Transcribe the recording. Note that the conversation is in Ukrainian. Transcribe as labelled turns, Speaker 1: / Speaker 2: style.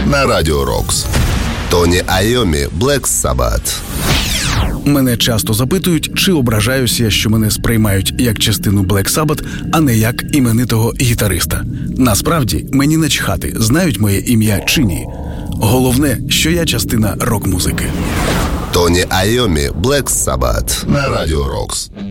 Speaker 1: на Радіо Рокс. Тоні Айомі, Black Sabbath.
Speaker 2: Мене часто запитують, чи ображаюся я, що мене сприймають як частину Black Sabbath, а не як іменитого гітариста. Насправді, мені начхати, знають моє ім'я чи ні. Головне, що я частина рок-музики.
Speaker 1: Тоні Айомі, Black Sabbath на Радіо Рокс.